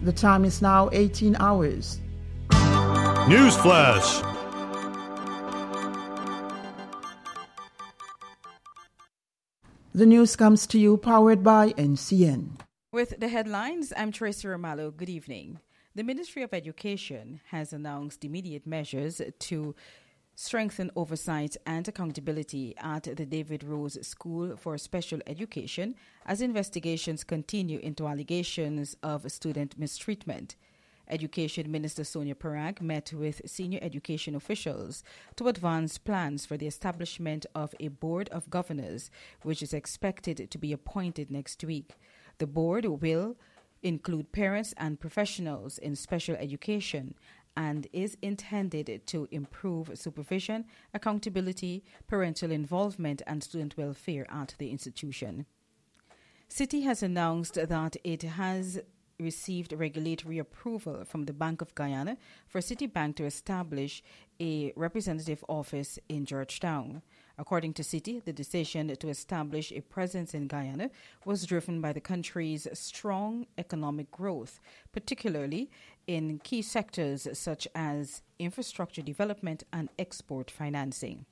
The time is now 18 hours. News Flash. The news comes to you powered by NCN. With the headlines, I'm Tracy Romalo. Good evening. The Ministry of Education has announced immediate measures to strengthen oversight and accountability at the David Rose School for Special Education as investigations continue into allegations of student mistreatment. Education Minister Sonia Parag met with senior education officials to advance plans for the establishment of a board of governors, which is expected to be appointed next week. The board will include parents and professionals in special education and is intended to improve supervision, accountability, parental involvement, and student welfare at the institution. Citi has announced that it has received regulatory approval from the Bank of Guyana for Citibank to establish a representative office in Georgetown. According to Citi, the decision to establish a presence in Guyana was driven by the country's strong economic growth, particularly in key sectors such as infrastructure development and export financing.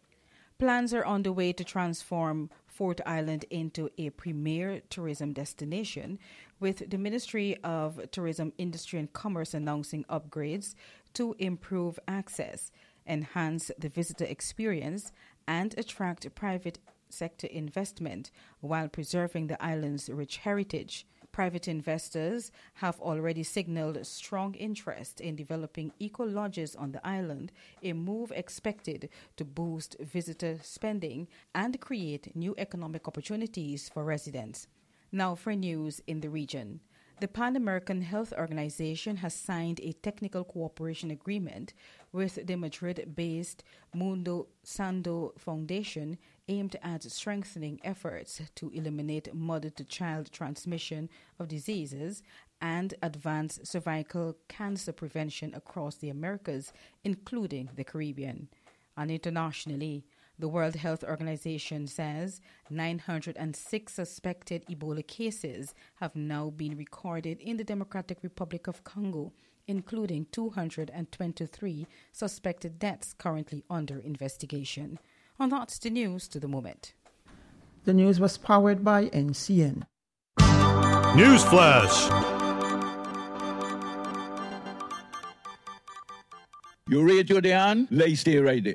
Plans are underway to transform Fort Island into a premier tourism destination, with the Ministry of Tourism, Industry and Commerce announcing upgrades to improve access, enhance the visitor experience, and attract private sector investment while preserving the island's rich heritage. Private investors have already signaled strong interest in developing eco-lodges on the island, a move expected to boost visitor spending and create new economic opportunities for residents. Now for news in the region. The Pan American Health Organization has signed a technical cooperation agreement with the Madrid-based Mundo Sando Foundation aimed at strengthening efforts to eliminate mother-to-child transmission of diseases and advance cervical cancer prevention across the Americas, including the Caribbean. And internationally, the World Health Organization says 906 suspected Ebola cases have now been recorded in the Democratic Republic of Congo, including 223 suspected deaths currently under investigation. And that's the news to the moment. The news was powered by NCN. News Flash. You rate your Diane? Let's stay right there.